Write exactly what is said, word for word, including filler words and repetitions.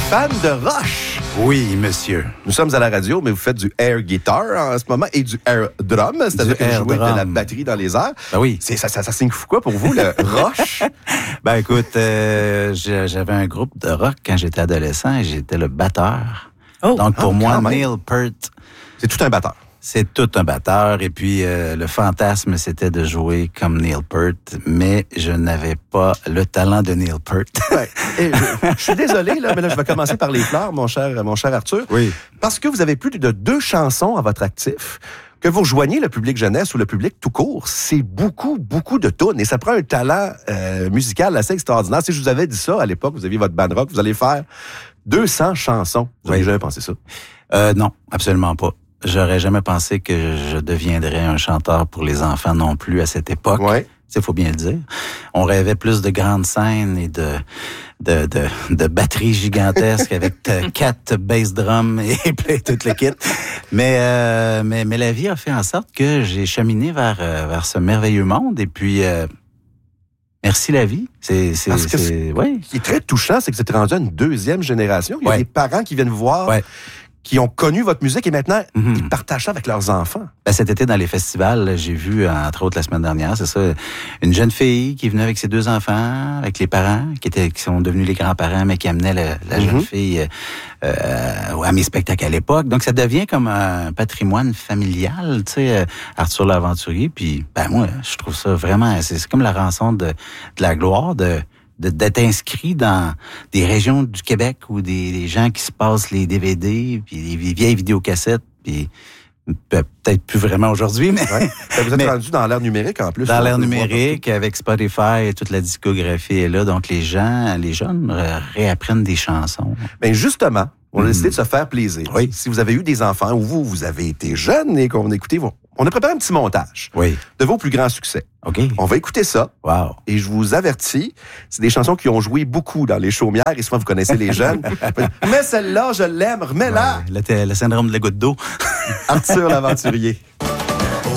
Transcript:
fan de Rush. Oui, monsieur. Nous sommes à la radio, mais vous faites du air guitar en ce moment et du air drum, c'est-à-dire que vous jouez de la batterie dans les airs. Ben oui. C'est, ça, ça, ça signifie quoi pour vous, le Rush? Ben écoute, euh, j'avais un groupe de rock quand j'étais adolescent et j'étais le batteur. Oh, Donc pour oh, moi, Neil Peart... C'est tout un batteur. C'est tout un batteur. Et puis, euh, le fantasme, c'était de jouer comme Neil Peart, mais je n'avais pas le talent de Neil Peart. Ouais. Et je, je suis désolé, là, mais là, je vais commencer par les fleurs, mon cher, mon cher Arthur. Oui. Parce que vous avez plus de deux chansons à votre actif. Que vous rejoignez le public jeunesse ou le public tout court, c'est beaucoup, beaucoup de tunes. Et ça prend un talent euh, musical assez extraordinaire. Si je vous avais dit ça à l'époque, vous aviez votre band rock, vous allez faire deux cents chansons. Vous avez oui. jamais pensé ça? Euh, non, absolument pas. J'aurais jamais pensé que je deviendrais un chanteur pour les enfants non plus à cette époque. Ouais. Il faut bien le dire. On rêvait plus de grandes scènes et de de de, de batteries gigantesques avec quatre bass drums et toute le kit. Mais euh, mais mais la vie a fait en sorte que j'ai cheminé vers vers ce merveilleux monde et puis euh, merci la vie. C'est c'est Parce que c'est ouais. Ce qui est très touchant, c'est que vous êtes rendu à une deuxième génération. Il y a ouais. des parents qui viennent vous voir. Ouais. Qui ont connu votre musique et maintenant, mm-hmm. ils partagent ça avec leurs enfants. Ben, cet été, dans les festivals, j'ai vu, entre autres la semaine dernière, c'est ça, une jeune fille qui venait avec ses deux enfants, avec les parents, qui étaient, qui sont devenus les grands-parents, mais qui amenaient la, la mm-hmm. jeune fille euh, à mes spectacles à l'époque. Donc, ça devient comme un patrimoine familial, tu sais, Arthur l'Aventurier. Puis, ben moi, je trouve ça vraiment, c'est, c'est comme la rançon de, de la gloire de... De, d'être inscrit dans des régions du Québec où des, des gens qui se passent les D V D, puis les vieilles vidéocassettes, puis peut-être plus vraiment aujourd'hui, mais... Ouais. Vous êtes mais, rendu dans l'ère numérique en plus. Dans l'ère numérique, avec Spotify et toute la discographie est là, donc les gens, les jeunes réapprennent des chansons. Bien justement, on a décidé de se faire plaisir. Oui. Si vous avez eu des enfants ou vous, vous avez été jeune et qu'on a écouté, on a préparé un petit montage oui. de vos plus grands succès. OK. On va écouter ça. Wow. Et je vous avertis, c'est des chansons qui ont joué beaucoup dans les chaumières et souvent vous connaissez les jeunes. Mais celle-là, je l'aime, remets-la. Ouais, le, le syndrome de la goutte d'eau. Arthur l'Aventurier.